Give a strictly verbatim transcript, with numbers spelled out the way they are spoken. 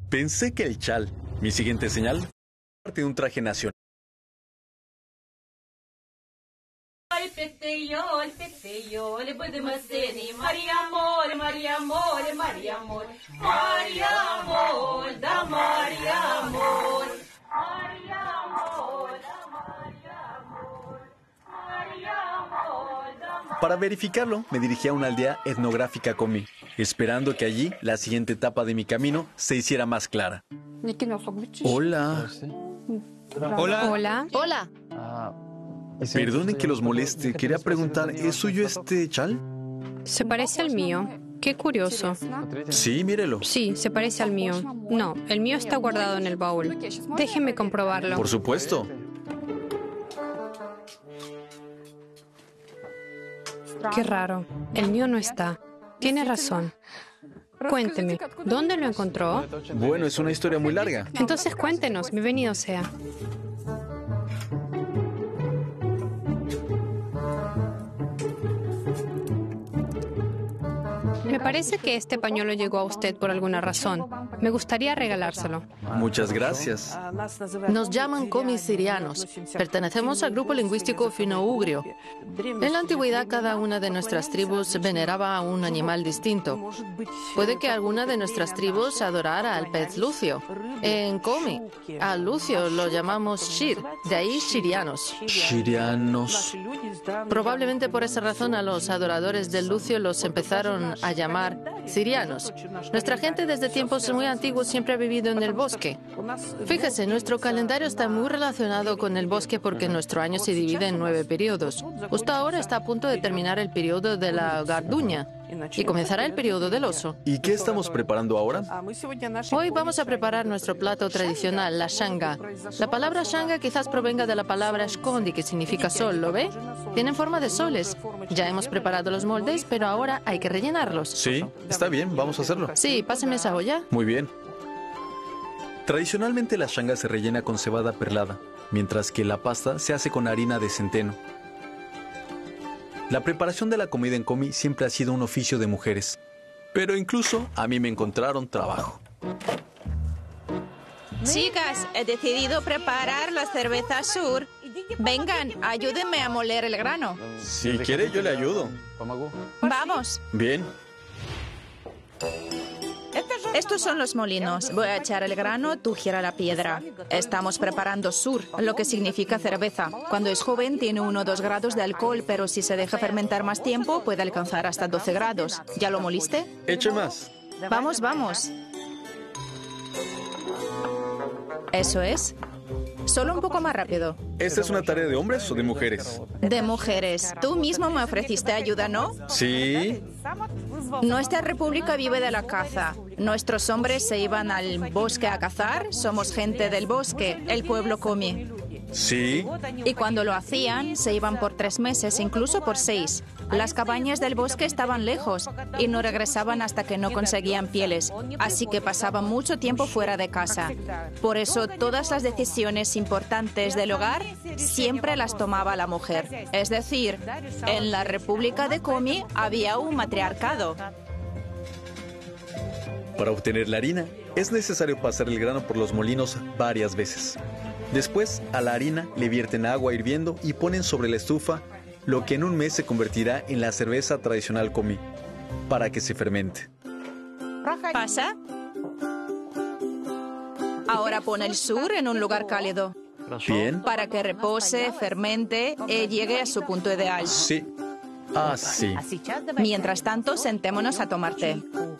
Pensé que el chal, mi siguiente señal, parte de un traje nacional. Para verificarlo, me dirigí a una aldea etnográfica Komi, esperando que allí la siguiente etapa de mi camino se hiciera más clara. Hola. Hola. Hola. Hola. Perdonen que los moleste. Quería preguntar, ¿es suyo este chal? Se parece al mío. Qué curioso. Sí, mírelo. Sí, se parece al mío. No, el mío está guardado en el baúl. Déjeme comprobarlo. Por supuesto. Qué raro. El mío no está. Tiene razón. Cuénteme, ¿dónde lo encontró? Bueno, es una historia muy larga. Entonces cuéntenos, bienvenido sea. Me parece que este pañuelo llegó a usted por alguna razón. Me gustaría regalárselo. Muchas gracias. Nos llaman comis sirianos. Pertenecemos al grupo lingüístico fino-ugrio. En la antigüedad, cada una de nuestras tribus veneraba a un animal distinto. Puede que alguna de nuestras tribus adorara al pez lucio. En comi, al lucio lo llamamos shir, de ahí sirianos. Sirianos. Probablemente por esa razón a los adoradores del lucio los empezaron a llamar sirianos. Nuestra gente desde tiempos muy antiguos siempre ha vivido en el bosque. Fíjese, nuestro calendario está muy relacionado con el bosque porque nuestro año se divide en nueve periodos. Justo ahora está a punto de terminar el periodo de la garduña y comenzará el periodo del oso. ¿Y qué estamos preparando ahora? Hoy vamos a preparar nuestro plato tradicional, la shanga. La palabra shanga quizás provenga de la palabra shkondi, que significa sol, ¿lo ve? Tienen forma de soles. Ya hemos preparado los moldes, pero ahora hay que rellenarlos. Sí, está bien, vamos a hacerlo. Sí, páseme esa olla. Muy bien. Tradicionalmente la shanga se rellena con cebada perlada, mientras que la pasta se hace con harina de centeno. La preparación de la comida en Komi siempre ha sido un oficio de mujeres, pero incluso a mí me encontraron trabajo. Chicas, he decidido preparar la cerveza sur. Vengan, ayúdenme a moler el grano. Si quiere, yo le ayudo. Vamos. Bien. Estos son los molinos. Voy a echar el grano, tú gira la piedra. Estamos preparando sur, lo que significa cerveza. Cuando es joven tiene uno o dos grados de alcohol, pero si se deja fermentar más tiempo puede alcanzar hasta doce grados. ¿Ya lo moliste? Eche más. Vamos, vamos. Eso es. Solo un poco más rápido. ¿Esta es una tarea de hombres o de mujeres? De mujeres. Tú mismo me ofreciste ayuda, ¿no? Sí. Nuestra república vive de la caza. Nuestros hombres se iban al bosque a cazar. Somos gente del bosque, el pueblo Komi. Sí. Y cuando lo hacían, se iban por tres meses, incluso por seis. Las cabañas del bosque estaban lejos y no regresaban hasta que no conseguían pieles, así que pasaban mucho tiempo fuera de casa. Por eso, todas las decisiones importantes del hogar siempre las tomaba la mujer. Es decir, en la República de Komi había un matriarcado. Para obtener la harina, es necesario pasar el grano por los molinos varias veces. Después, a la harina le vierten agua hirviendo y ponen sobre la estufa lo que en un mes se convertirá en la cerveza tradicional Komi, para que se fermente. ¿Pasa? Ahora pon el sur en un lugar cálido. Bien. Para que repose, fermente y llegue a su punto ideal. Sí. Así. Mientras tanto, sentémonos a tomar té.